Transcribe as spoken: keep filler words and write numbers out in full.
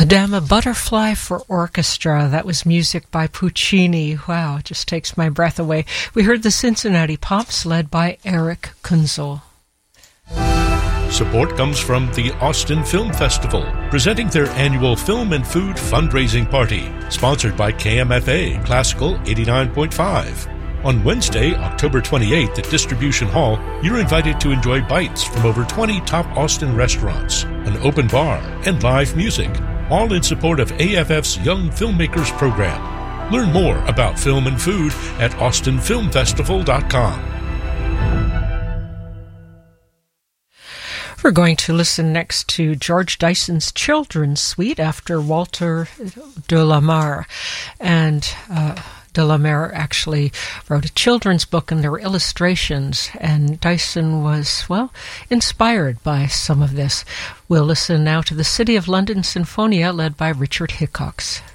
Madame Butterfly for Orchestra. That was music by Puccini. Wow, it just takes my breath away. We heard the Cincinnati Pops led by Eric Kunzel. Support comes from the Austin Film Festival, presenting their annual Film and Food fundraising party, sponsored by K M F A Classical eighty-nine point five. On Wednesday, October twenty-eighth at Distribution Hall, you're invited to enjoy bites from over twenty top Austin restaurants, an open bar, and live music, all in support of A F F's Young Filmmakers program. Learn more about film and food at austin film festival dot com. We're going to listen next to George Dyson's Children's Suite after Walter de la Mare. And uh, de la Mare actually wrote a children's book, and there were illustrations, and Dyson was, well, inspired by some of this. We'll listen now to the City of London Sinfonia, led by Richard Hickox.